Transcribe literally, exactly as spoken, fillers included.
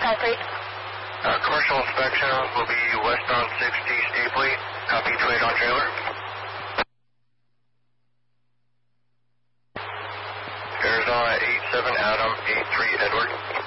Concrete. Uh, commercial inspection will be westbound sixty steeply. Copy two eight on trailer. Arizona eight seven Adam eight three Edward.